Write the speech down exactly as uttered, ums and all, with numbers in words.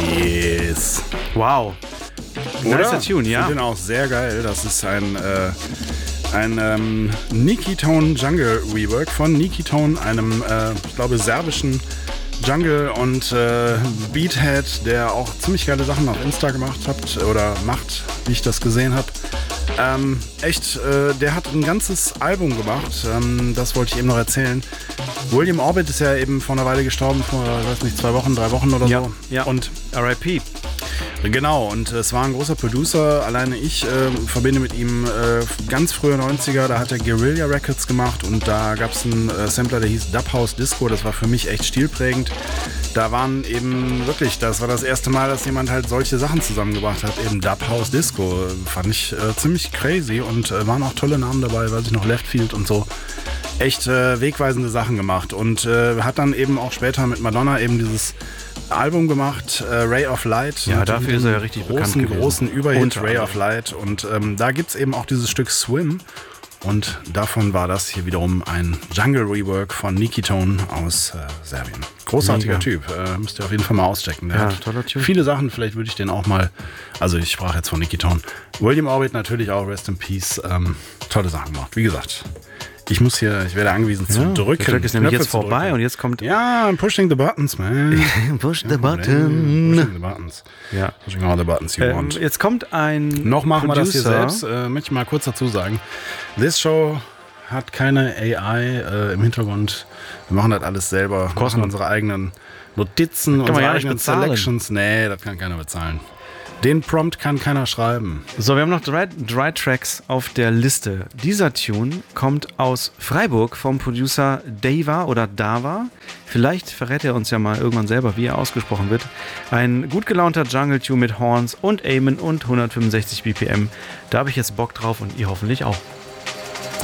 Yes. Wow. Nicer Tune, ja. Ich finde den auch sehr geil. Das ist ein, äh, ein ähm, Nikitone Jungle Rework von Nikitone, einem, äh, ich glaube, serbischen Jungle- und äh, Beathead, der auch ziemlich geile Sachen auf Insta gemacht hat oder macht, wie ich das gesehen habe. Ähm, echt, äh, der hat ein ganzes Album gemacht, ähm, das wollte ich eben noch erzählen. William Orbit ist ja eben vor einer Weile gestorben, vor, ich weiß nicht, zwei Wochen, drei Wochen oder ja, so. Ja, und R I P. Genau, und es war ein großer Producer. Alleine ich äh, verbinde mit ihm äh, ganz frühe neunziger, da hat er Guerrilla Records gemacht und da gab es einen äh, Sampler, der hieß Dub House Disco. Das war für mich echt stilprägend. Da waren eben wirklich, das war das erste Mal, dass jemand halt solche Sachen zusammengebracht hat. Eben Dub House Disco. Fand ich äh, ziemlich crazy und äh, waren auch tolle Namen dabei, weiß ich noch, Leftfield und so. Echt äh, wegweisende Sachen gemacht und äh, hat dann eben auch später mit Madonna eben dieses Album gemacht, äh, Ray of Light. Ja, dafür ist er ja richtig großen, bekannt gewesen. großen Überhit, Unter Ray anderem. of Light. Und ähm, da gibt es eben auch dieses Stück Swim. Und davon war das hier wiederum ein Jungle-Rework von Nikitone aus äh, Serbien. Großartiger Mega. Typ. Äh, müsst ihr auf jeden Fall mal auschecken. Der Ja, hat toller Typ. viele Sachen, vielleicht würde ich den auch mal, also ich sprach jetzt von Nikitone. William Orbit natürlich auch, Rest in Peace. Ähm, tolle Sachen gemacht. Wie gesagt, ich muss hier, ich werde angewiesen zu Ja, drücken. der Track ist nämlich Knöpfe jetzt zu vorbei drücken. und jetzt kommt... Ja, I'm pushing the buttons, man. Push the Ja, button. Pushing the buttons. Ja. Pushing all the buttons you Ähm, want. jetzt kommt ein Noch machen wir das hier Producer. selbst. Äh, möchte ich mal kurz dazu sagen. This Show hat keine A I äh, im Hintergrund. Wir machen das alles selber. Wir machen unsere eigenen Notizen, man unsere ja nicht eigenen bezahlen. Selections. Nee, das kann keiner bezahlen. Den Prompt kann keiner schreiben. So, wir haben noch drei, drei Tracks auf der Liste. Dieser Tune kommt aus Freiburg vom Producer Dava oder Dava. Vielleicht verrät er uns ja mal irgendwann selber, wie er ausgesprochen wird. Ein gut gelaunter Jungle-Tune mit Horns und Amen und hundertfünfundsechzig B P M. Da habe ich jetzt Bock drauf und ihr hoffentlich auch.